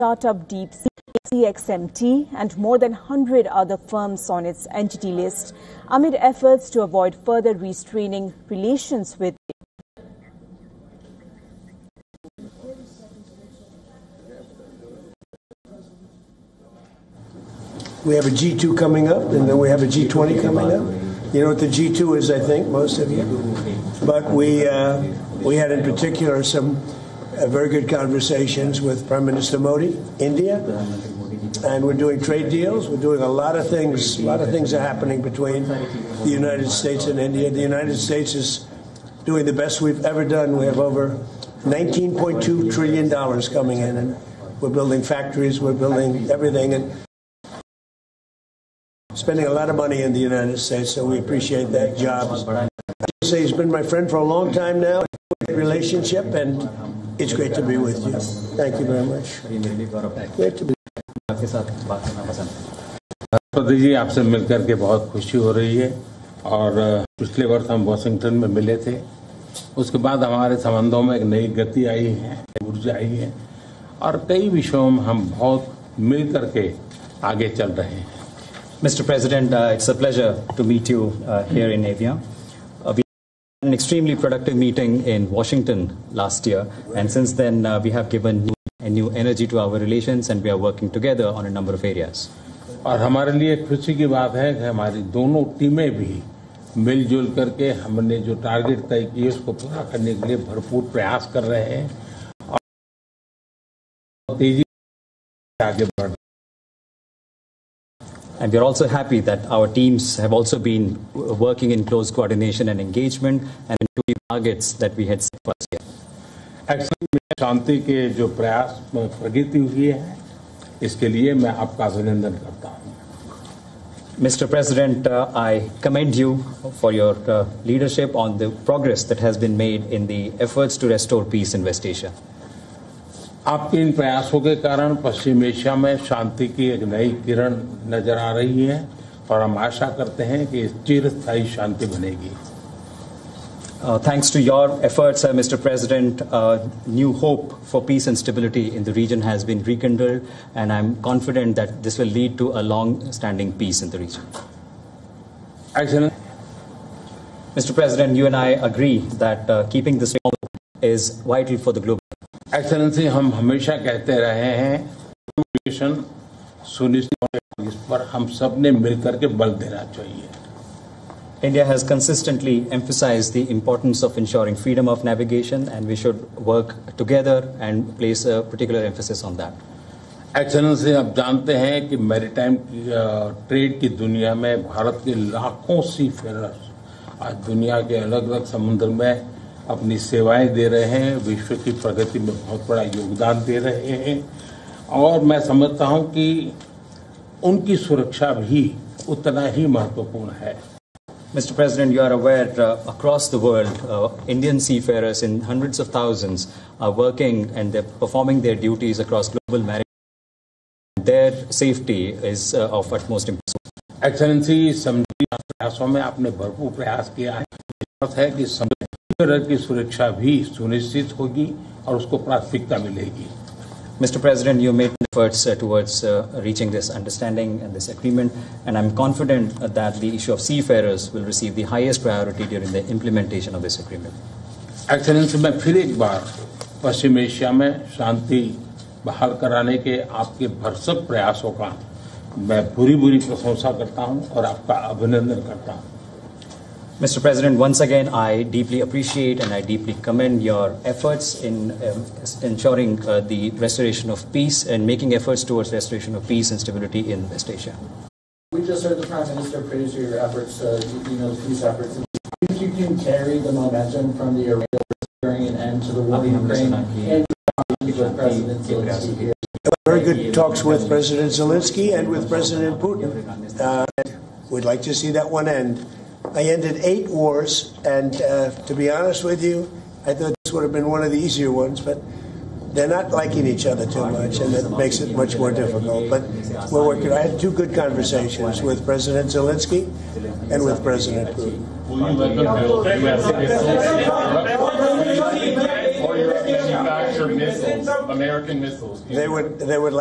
startup DeepSeek, CXMT, and more than 100 other firms on its entity list amid efforts to avoid further restraining relations with. We have a G2 coming up, and then we have a G20 coming up. You know what the G2 is, I think, most of you. But we had in particular some very good conversations with Prime Minister Modi, India, and we're doing trade deals. We're doing a lot of things. A lot of things are happening between the United States and India. The United States is doing the best we've ever done. We have over $19.2 trillion coming in, and we're building factories. We're building everything, and spending a lot of money in the United States, so we appreciate that. Jobs. I say he's been my friend for a long time now. Relationship, and it's great to be with you. Thank you very much. Great to be. राष्ट्रपति जी, आपसे मिलकर के बहुत खुशी हो रही है और पिछले वर्ष हम वाशिंगटन में मिले थे। उसके बाद हमारे संबंधों में एक नई गति आई है, ऊर्जा आई है और कई विषयों में हम बहुत मिल करके आगे चल रहे हैं। Mr. President, it's a pleasure to meet you here in Avia. We had an extremely productive meeting in Washington last year, and since then we have given a new energy to our relations, and we are working together on a number of areas. और हमारे लिए खुशी की बात है कि हमारी दोनों टीमें भी मिलजुल करके हमने जो टारगेट तय किए उसको पूरा करने के लिए भरपूर प्रयास कर रहे हैं और तेजी से आगे बढ़ रहे हैं। And we are also happy that our teams have also been working in close coordination and engagement and to the targets that we had set for us here. Actually शांति के जो प्रयास में प्रगति हुई है, इसके लिए मैं आपका अभिनंदन करता हूं। Mr. President, I commend you for your leadership on the progress that has been made in the efforts to restore peace in West Asia. आपके इन प्रयासों के कारण पश्चिम एशिया में शांति की एक नई किरण नजर आ रही है और हम आशा करते हैं कि चिरस्थायी शांति बनेगी। Thanks to your efforts, Mr. President, new hope for peace and stability in the region has been rekindled, and I'm confident that this will lead to a long-standing peace in the region. Excellent. Mr. President, you and I agree that keeping this is vital for the global. Excellency, हम हमेशा कहते रहे हैं सुनिश्चित इस पर हम सब ने मिलकर के बल देना चाहिए। India has consistently emphasized the importance of ensuring freedom of navigation, and we should work together and place a particular emphasis on that. Excellency, आप जानते हैं कि मैरीटाइम ट्रेड की दुनिया में भारत के लाखों सी फेरर्स आज दुनिया के अलग अलग समुद्र में अपनी सेवाएं दे रहे हैं, विश्व की प्रगति में बहुत बड़ा योगदान दे रहे हैं और मैं समझता हूं कि उनकी सुरक्षा भी उतना ही महत्वपूर्ण है। Mr. President, you are aware across the world, Indian seafarers in hundreds of thousands are working and they're performing their duties across global maritime. Their safety is of utmost importance. Excellency, समुद्री प्रयासों में आपने भरपूर प्रयास किया है कि समुद्र की सुरक्षा भी सुनिश्चित होगी और उसको प्राथमिकता मिलेगी। Mr. President, you made efforts towards reaching this understanding and this agreement, and I'm confident that the issue of seafarers will receive the highest priority during the implementation of this agreement. Excellency, मैं फिर एक बार पश्चिम Asia में शांति बहाल कराने के आपके भरसक प्रयासों का मैं पूरी प्रशंसा करता हूं और आपका अभिनंदन करता हूं। Mr. President, once again, I deeply appreciate and I deeply commend your efforts in ensuring the restoration of peace and making efforts towards restoration of peace and stability in West Asia. We just heard the Prime Minister praise your efforts, peace efforts. Do you think you can carry the momentum from the Iran restoring an end to the war in Ukraine and with President Zelensky? Very good talks with President Zelensky and with President Putin. We'd like to see that one end. I ended 8 wars, and to be honest with you, I thought this would have been one of the easier ones, but they're not liking each other too much, and that makes it much more difficult. But we're working. I had 2 good conversations with President Zelensky and with President Putin. Manufacture missiles American missiles. They would